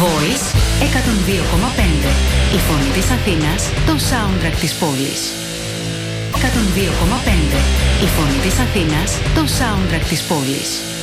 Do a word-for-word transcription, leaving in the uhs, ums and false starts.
Voice εκατόν δύο κόμμα πέντε. Η φωνή της Αθήνας, το soundtrack της πόλης. εκατόν δύο κόμμα πέντε. Η φωνή της Αθήνας, το soundtrack της πόλης.